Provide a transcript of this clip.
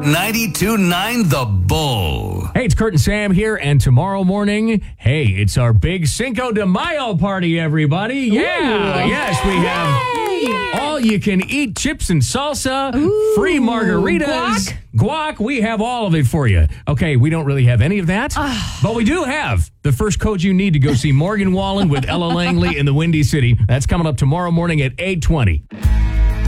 92.9 The Bull. Hey, it's Kurt and Sam here, and tomorrow morning, hey, it's our big Cinco de Mayo party, everybody. Yeah, yes, we have all-you-can-eat chips and salsa, free margaritas, guac. We have all of it for you. Okay, we don't really have any of that, but we do have the first code you need to go see Morgan Wallen with Ella Langley in the Windy City. That's coming up tomorrow morning at 8:20.